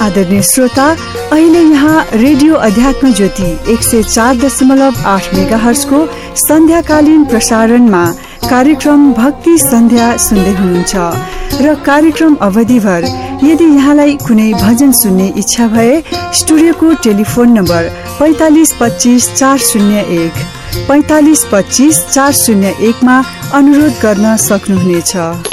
आदरणीय श्रोता, अहिले यहाँ रेडियो अध्यात्म ज्योति 104.8 मेगाहर्ज को सन्ध्याकालीन प्रसारणमा कार्यक्रम भक्ति सन्ध्या सुन्दै हुनुहुन्छ र कार्यक्रम अवधिभर यदि यहाँलाई कुनै भजन सुन्ने इच्छा भए स्टुडियोको टेलिफोन नम्बर 45 25 401 45 25 401 मा अनुरोध गर्न सक्नुहुनेछ।